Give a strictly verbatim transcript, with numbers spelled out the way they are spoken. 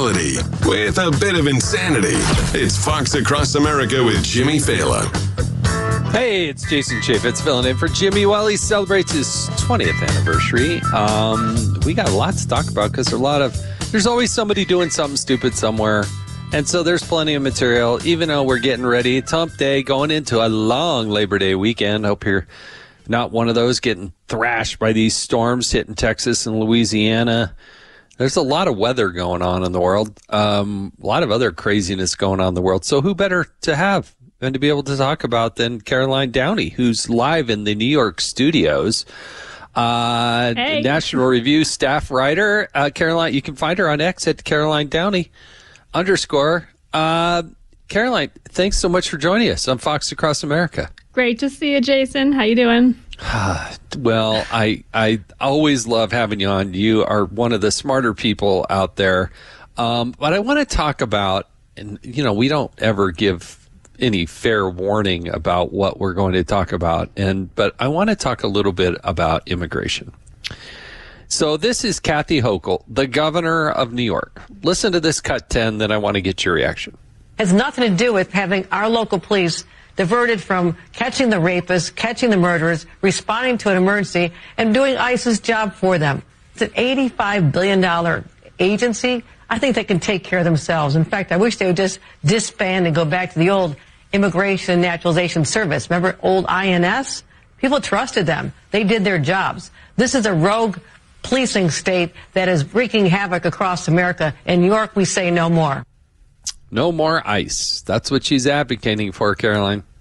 reality with a bit of insanity. It's Fox Across America with Jimmy Fallon. Hey, it's Jason Chaffetz filling in for Jimmy while he celebrates his twentieth anniversary. Um, we got a lot to talk about because there's a lot of there's always somebody doing something stupid somewhere. And so there's plenty of material, even though we're getting ready. It's hump day, going into a long Labor Day weekend. Hope you're not one of those getting thrashed by these storms hitting Texas and Louisiana. There's a lot of weather going on in the world, um, a lot of other craziness going on in the world. So who better to have and to be able to talk about than Caroline Downey, who's live in the New York studios. Uh, hey. National Review staff writer. Uh, Caroline, you can find her on X at Caroline Downey underscore. Uh, Caroline, thanks so much for joining us on Fox Across America. Great to see you, Jason. How you doing? Well, I I always love having you on. You are one of the smarter people out there. Um, but I want to talk about, and you know, we don't ever give any fair warning about what we're going to talk about, and but I want to talk a little bit about immigration. So this is Kathy Hochul, the governor of New York. Listen to this cut ten, then I want to get your reaction. It has nothing to do with having our local police diverted from catching the rapists, catching the murderers, responding to an emergency, and doing ICE's job for them. It's an eighty-five billion dollars agency. I think they can take care of themselves. In fact, I wish they would just disband and go back to the old Immigration and Naturalization Service. Remember old I N S? People trusted them. They did their jobs. This is a rogue policing state that is wreaking havoc across America. In New York, we say no more. No more ICE. That's what she's advocating for, Caroline.